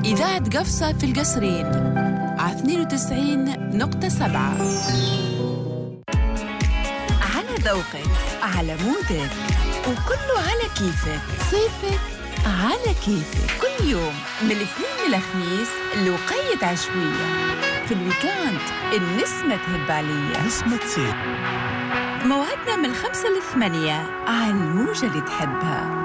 إذاعة قفصة في القصرين على 92.7. على ذوقك، على مودك، وكله على كيفك. صيفك على كيفك، كل يوم من الاثنين للخميس لوقية عشوية. في الويكاند النسمة هبالية، نسمة صيف. موعدنا من 5 ل8 على الموجة اللي تحبها.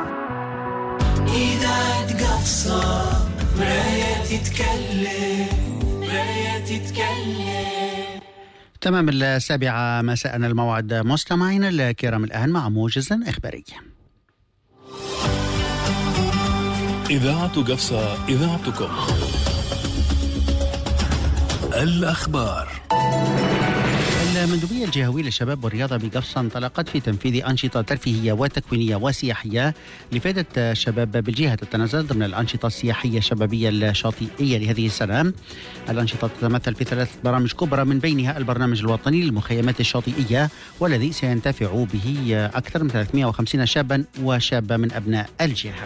إذاعة قفصة، مراية تتكلم، مراية تتكلم. تمام 7 مساء الموعد مستمعينا الكرام، الآن مع موجز إخباري. إذاعة قفصة، إذاعتكم. الأخبار. المندوبية الجهوية للشباب والرياضة بقفصة انطلقت في تنفيذ أنشطة ترفيهية وتكوينية وسياحية لفائدة الشباب بالجهة تتنزل ضمن الأنشطة السياحية الشبابية الشاطئية لهذه السنة. الأنشطة تتمثل في 3 برامج كبرى، من بينها البرنامج الوطني للمخيمات الشاطئية، والذي سينتفع به أكثر من 350 شابا وشابة من أبناء الجهة.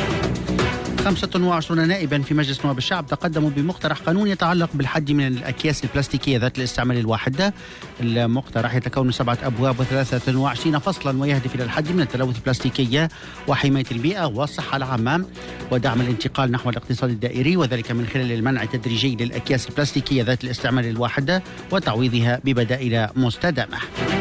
25 نائبا في مجلس نواب الشعب تقدموا بمقترح قانون يتعلق بالحد من الأكياس البلاستيكية ذات الاستعمال الواحد. المقترح يتكون من 7 أبواب و23 فصلا، ويهدف إلى الحد من التلوث البلاستيكي وحماية البيئة والصحة العامة ودعم الانتقال نحو الاقتصاد الدائري، وذلك من خلال المنع التدريجي للأكياس البلاستيكية ذات الاستعمال الواحد وتعويضها ببدائل مستدامة.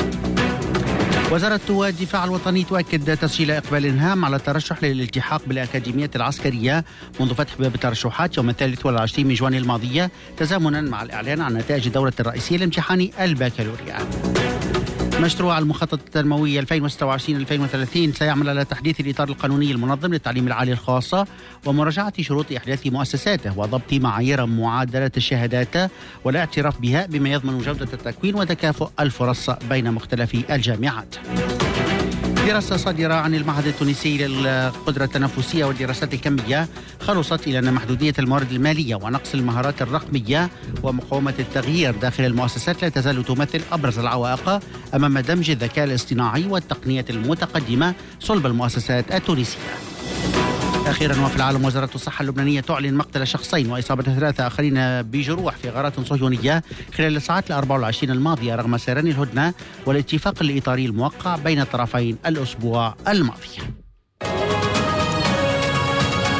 وزارة الدفاع الوطني تؤكد تسجيل إقبال هام على الترشح للالتحاق بالأكاديمية العسكرية منذ فتح باب الترشحات يوم 23 من جوان الماضية، تزامنا مع الإعلان عن نتائج الدورة الرئيسية لامتحان البكالوريا. مشروع المخطط التنموي 2026-2030 سيعمل على تحديث الإطار القانوني المنظم للتعليم العالي الخاصة ومراجعة شروط إحداث مؤسساته وضبط معايير معادلة الشهادات والاعتراف بها، بما يضمن جودة التكوين وتكافؤ الفرص بين مختلف الجامعات. دراسة صادرة عن المعهد التونسي للقدرة التنفسية والدراسات الكمية خلصت إلى أن محدودية الموارد المالية ونقص المهارات الرقمية ومقاومة التغيير داخل المؤسسات لا تزال تمثل أبرز العوائق أمام دمج الذكاء الاصطناعي والتقنية المتقدمة صلب المؤسسات التونسية. أخيرا وفي العالم، وزارة الصحة اللبنانية تعلن مقتل 2 وإصابة 3 آخرين بجروح في غارات صهيونية خلال الساعات 24 الماضية، رغم سيران الهدنة والاتفاق الإطاري الموقع بين الطرفين الأسبوع الماضي.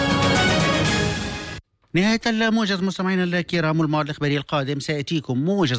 نهاية الموجز مستمعينا الكرام، الموعد الإخباري القادم سيأتيكم موجز